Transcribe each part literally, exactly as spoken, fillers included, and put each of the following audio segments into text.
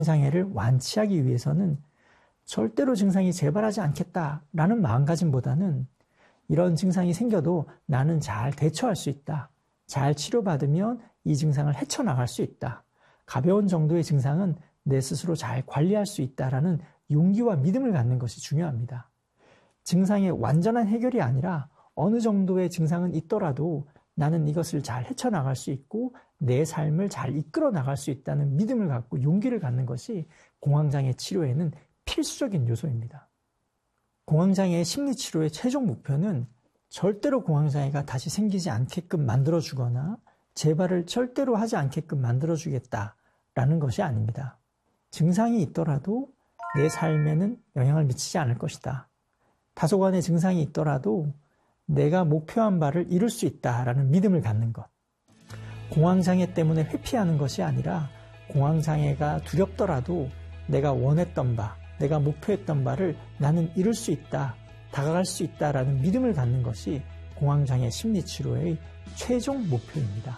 장애를 완치하기 위해서는 절대로 증상이 재발하지 않겠다라는 마음가짐보다는 이런 증상이 생겨도 나는 잘 대처할 수 있다. 잘 치료받으면 이 증상을 헤쳐나갈 수 있다. 가벼운 정도의 증상은 내 스스로 잘 관리할 수 있다라는 용기와 믿음을 갖는 것이 중요합니다. 증상의 완전한 해결이 아니라 어느 정도의 증상은 있더라도 나는 이것을 잘 헤쳐나갈 수 있고 내 삶을 잘 이끌어 나갈 수 있다는 믿음을 갖고 용기를 갖는 것이 공황장애 치료에는 필수적인 요소입니다. 공황장애 심리치료의 최종 목표는 절대로 공황장애가 다시 생기지 않게끔 만들어주거나 재발을 절대로 하지 않게끔 만들어주겠다라는 것이 아닙니다. 증상이 있더라도 내 삶에는 영향을 미치지 않을 것이다. 다소간의 증상이 있더라도 내가 목표한 바를 이룰 수 있다라는 믿음을 갖는 것. 공황장애 때문에 회피하는 것이 아니라 공황장애가 두렵더라도 내가 원했던 바, 내가 목표했던 바를 나는 이룰 수 있다, 다가갈 수 있다라는 믿음을 갖는 것이 공황장애 심리치료의 최종 목표입니다.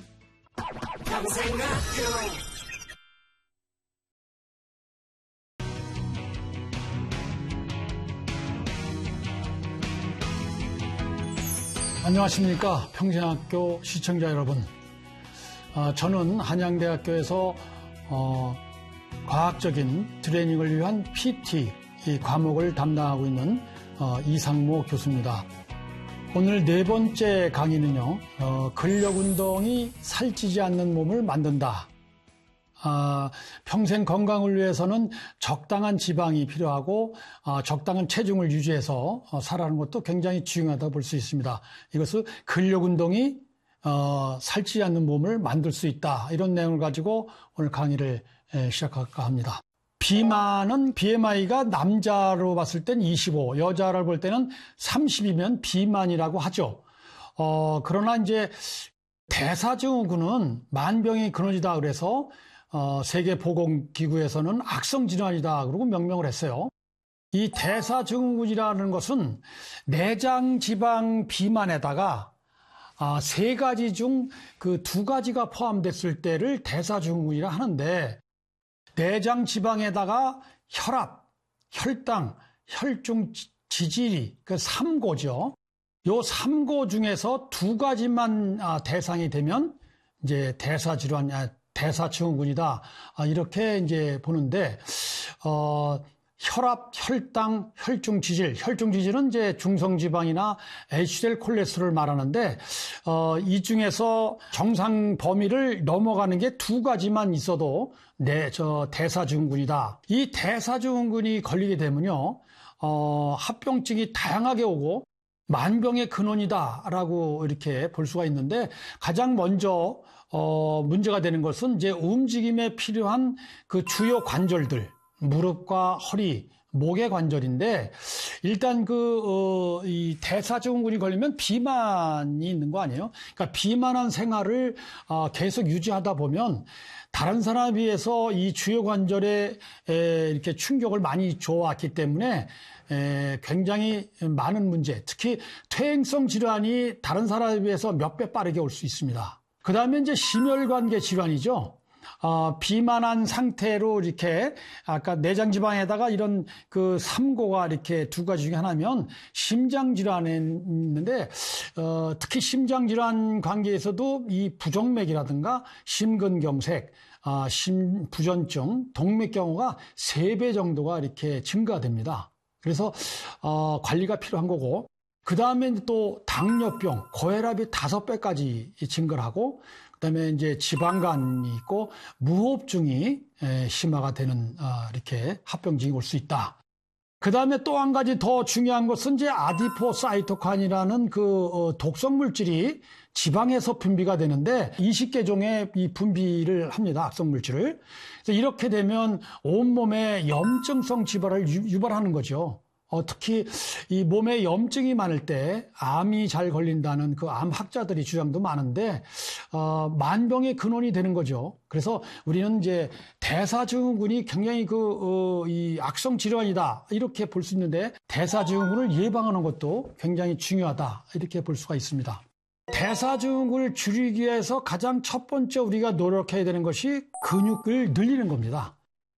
안녕하십니까. 평생학교 시청자 여러분. 어, 저는 한양대학교에서 어, 과학적인 트레이닝을 위한 피티 이 과목을 담당하고 있는 어, 이상모 교수입니다. 오늘 네 번째 강의는요. 어, 근력운동이 살찌지 않는 몸을 만든다. 아, 평생 건강을 위해서는 적당한 지방이 필요하고 아, 적당한 체중을 유지해서 어, 살아가는 것도 굉장히 중요하다고 볼 수 있습니다. 이것은 근력운동이 어, 살찌지 않는 몸을 만들 수 있다. 이런 내용을 가지고 오늘 강의를 에, 시작할까 합니다. 비만은 비엠아이가 남자로 봤을 땐 이십오, 여자를 볼 때는 삼십이면 비만이라고 하죠. 어, 그러나 이제 대사증후군은 만병의 근원이다 그래서 어, 세계보건기구에서는 악성질환이다 그러고 명명을 했어요. 이 대사증후군이라는 것은 내장지방 비만에다가 아, 세 가지 중 그 두 가지가 포함됐을 때를 대사증후군이라 하는데 내장지방에다가 혈압, 혈당, 혈중 지질이 그 삼고죠. 요 삼고 중에서 두 가지만 아, 대상이 되면 이제 대사질환, 아, 대사증후군이다. 아, 이렇게 이제 보는데, 어, 혈압, 혈당, 혈중 지질, 혈중 지질은 이제 중성지방이나 에이치디엘 콜레스테롤을 말하는데, 어, 이 중에서 정상 범위를 넘어가는 게 두 가지만 있어도, 네, 저 대사증후군이다. 이 대사증후군이 걸리게 되면요, 어, 합병증이 다양하게 오고, 만병의 근원이다라고 이렇게 볼 수가 있는데, 가장 먼저, 어, 문제가 되는 것은 이제 움직임에 필요한 그 주요 관절들, 무릎과 허리, 목의 관절인데, 일단 그, 어, 이 대사증후군이 걸리면 비만이 있는 거 아니에요? 그러니까 비만한 생활을 어, 계속 유지하다 보면 다른 사람에 비해서 이 주요 관절에 에, 이렇게 충격을 많이 줘왔기 때문에 에, 굉장히 많은 문제, 특히 퇴행성 질환이 다른 사람에 비해서 몇 배 빠르게 올 수 있습니다. 그 다음에 이제 심혈관계 질환이죠. 어, 비만한 상태로 이렇게 아까 내장지방에다가 이런 그 삼고가 이렇게 두 가지 중에 하나면 심장질환에 있는데 어, 특히 심장질환 관계에서도 이 부정맥이라든가 심근경색, 아, 심부전증, 동맥경화가 세 배 정도가 이렇게 증가됩니다. 그래서 어, 관리가 필요한 거고 그 다음에 또 당뇨병, 고혈압이 다섯 배까지 증가를 하고 그다음에 이제 지방간이 있고 무호흡증이 심화가 되는 이렇게 합병증이 올 수 있다. 그다음에 또 한 가지 더 중요한 것은 이제 아디포사이토칸이라는 그 독성 물질이 지방에서 분비가 되는데 이십 개 종의 이 분비를 합니다. 악성 물질을. 그래서 이렇게 되면 온몸에 염증성 지발을 유발하는 거죠. 어, 특히 이 몸에 염증이 많을 때 암이 잘 걸린다는 그 암 학자들이 주장도 많은데 어, 만병의 근원이 되는 거죠. 그래서 우리는 이제 대사증후군이 굉장히 그 어, 이 악성 질환이다 이렇게 볼 수 있는데 대사증후군을 예방하는 것도 굉장히 중요하다 이렇게 볼 수가 있습니다. 대사증후군을 줄이기 위해서 가장 첫 번째 우리가 노력해야 되는 것이 근육을 늘리는 겁니다.